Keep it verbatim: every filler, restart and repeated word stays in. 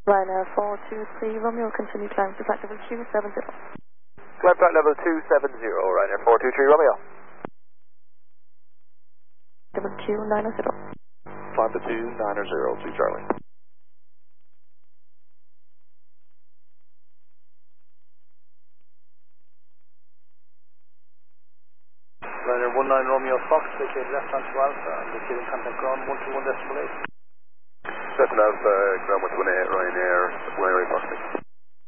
Ryanair four two three Romeo, continue climb to flight level two seven zero. Climb flight level two seven zero, Ryanair four two three Romeo. Level two nine zero. Climb to two nine zero, two Charlie. Ryanair one nine Romeo Fox, vacate left onto Alpha, and vacating contact ground one two one decimal eight. That's an Alpha, ground one two one eight, Ryanair, one eight Fox.